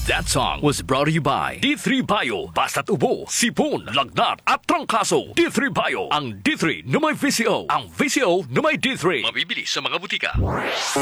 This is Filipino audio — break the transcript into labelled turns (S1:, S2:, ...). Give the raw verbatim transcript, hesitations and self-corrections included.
S1: That song was brought to you by D three Bio. Basta't ubo, sipon, lagnat at trangkaso. D three Bio. Ang D three na may V C O. Ang V C O na may D three. Mabibili sa mga butika.